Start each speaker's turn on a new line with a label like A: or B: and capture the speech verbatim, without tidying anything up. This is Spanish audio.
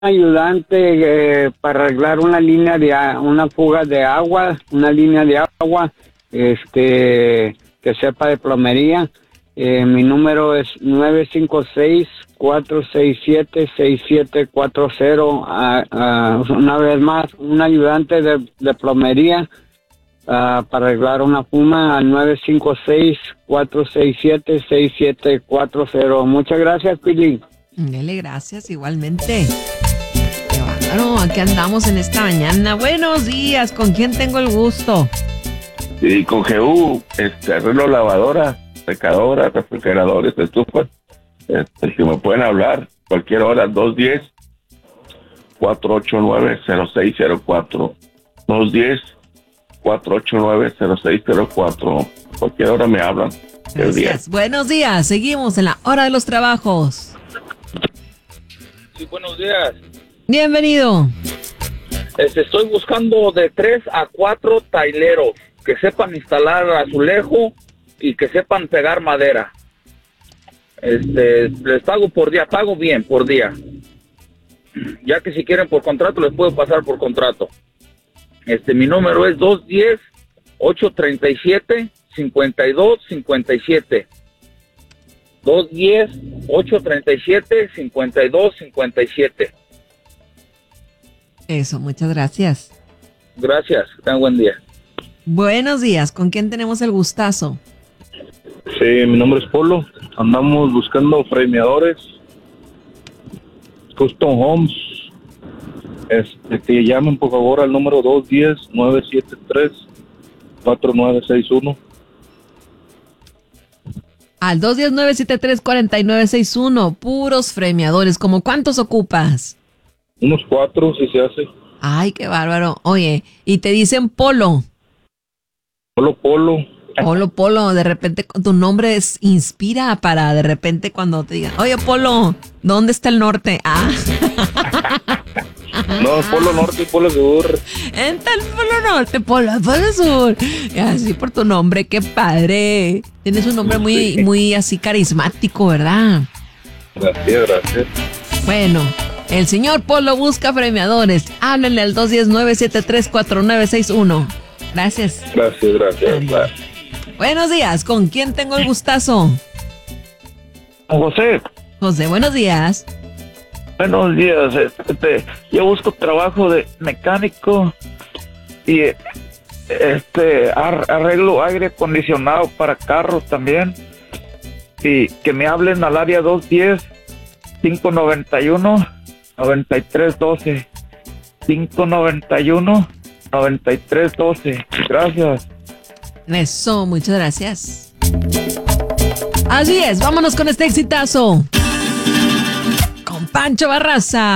A: ayudante eh, para arreglar una línea de a- una fuga de agua, una línea de agua, este, que sepa de plomería. Eh, mi número es nueve cinco seis, cuatro seis siete, seis siete cuatro cero. Ah, ah, una vez más, un ayudante de, de plomería ah, para arreglar una fuma al nueve cinco seis, cuatro seis siete, seis siete cuatro cero. Muchas gracias, Pili.
B: Dele gracias igualmente. Qué bárbaro, aquí andamos en esta mañana. Buenos días, ¿con quién tengo el gusto?
C: Y con G U, este, arreglo lavadora, secadora, refrigeradores, estufas. Este, si me pueden hablar, cualquier hora, dos uno cero, cuatro ocho nueve, cero seis cero cuatro. dos uno cero, cuatro ocho nueve, cero seis cero cuatro. Cualquier hora me hablan. El día.
B: Gracias. Buenos días, seguimos en la hora de los trabajos.
D: Sí, buenos días.
B: Bienvenido.
D: Este, estoy buscando de tres a cuatro taileros que sepan instalar azulejo y que sepan pegar madera. Este, les pago por día, pago bien por día. Ya que si quieren por contrato, les puedo pasar por contrato. Este, mi número es dos uno cero, ocho tres siete, cinco dos cinco siete. dos uno cero, ocho tres siete, cinco dos cinco siete.
B: Eso, muchas gracias.
D: Gracias, tengan buen día.
B: Buenos días, ¿con quién tenemos el gustazo?
E: Sí, mi nombre es Polo. Andamos buscando frameadores, custom homes. Este, que llamen por favor al número dos uno cero, nueve siete tres, cuatro nueve seis uno.
B: Al dos uno cero, nueve siete tres, cuatro nueve seis uno, puros fremeadores. ¿Cómo cuántos ocupas?
E: Unos cuatro, si se hace.
B: Ay, qué bárbaro. Oye, y te dicen Polo.
E: Polo, Polo.
B: Polo, Polo, de repente tu nombre es, inspira para de repente cuando te digan, oye, Polo, ¿dónde está el norte? Ah.
E: No, Polo Norte y Polo Sur.
B: Entra el Polo Norte, Polo, Polo Sur. Y así por tu nombre, qué padre. Tienes un nombre muy,
E: Sí.
B: muy así carismático, ¿verdad?
E: Gracias, gracias.
B: Bueno, el señor Polo busca premiadores. Háblenle al dos uno cero, nueve siete tres, cuatro nueve seis uno. Gracias.
E: Gracias, gracias. Bye.
B: Buenos días, ¿con quién tengo el gustazo?
F: José,
B: José, buenos días.
F: buenos días. Este, yo busco trabajo de mecánico y este ar- arreglo aire acondicionado para carros también. Y que me hablen al área dos uno cero, cinco nueve uno, nueve tres uno dos. cinco nueve uno, nueve tres uno dos. Gracias.
B: Eso, muchas gracias. Así es, vámonos con este exitazo. Con Pancho Barraza.